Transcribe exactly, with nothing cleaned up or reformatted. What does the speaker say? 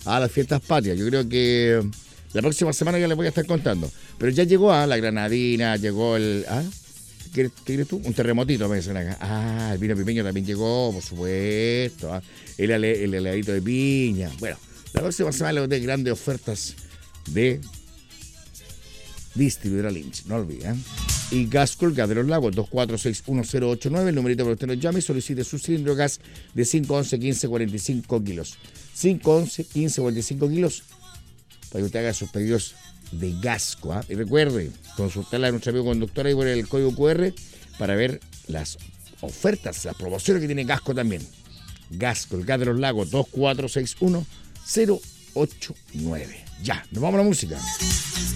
a las fiestas patrias. Yo creo que la próxima semana ya les voy a estar contando. Pero ya llegó a la granadina, llegó el... ¿Ah? ¿Qué, ¿Qué quieres tú? Un terremotito, me dicen acá. Ah, el vino pipeño también llegó, por supuesto. ¿Ah? El, ale, el heladito de piña. Bueno, la próxima semana les doy grandes ofertas de distribuidora Lynch, no olviden. Y Gascol, Gas de los Lagos, dos cuatro seis uno cero ocho nueve, el numerito para que usted nos llame y solicite su cilindro de gas de cinco once, quince, cuarenta y cinco kilos. cinco once, quince, cuarenta y cinco kilos para que usted haga sus pedidos de Gasco. ¿eh? Y recuerde, consultarle a nuestro amigo conductor ahí por el código cu erre para ver las ofertas, las promociones que tiene Gasco también. Gasco, el Gas de los Lagos, dos cuatro seis uno cero ocho nueve. Ya, nos vamos a la música.